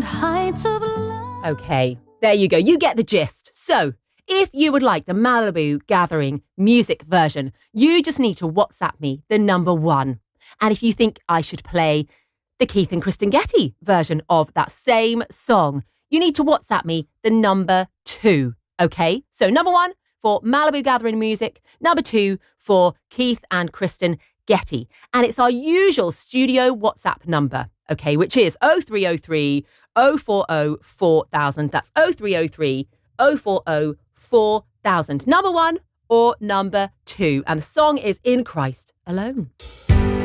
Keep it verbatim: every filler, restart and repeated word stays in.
heights of love. Okay, there you go. You get the gist. So, if you would like the Malibu Gathering music version, you just need to WhatsApp me the number one. And if you think I should play the Keith and Kristen Getty version of that same song, you need to WhatsApp me the number two. Okay, so number one for Malibu Gathering music, number two for Keith and Kristen Getty. And it's our usual studio WhatsApp number, okay, which is oh three oh three, oh four oh, four thousand. That's oh three oh three, oh four oh, four thousand. Number one or number two. And the song is In Christ Alone.